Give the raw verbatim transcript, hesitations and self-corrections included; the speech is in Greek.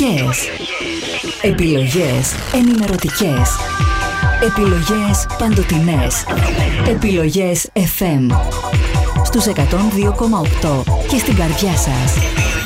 Διαφορετικές. Επιλογές ενημερωτικές. Επιλογές παντοτινές. Επιλογές εφ εμ. Στους εκατόν δύο κόμμα οκτώ και στην καρδιά σας.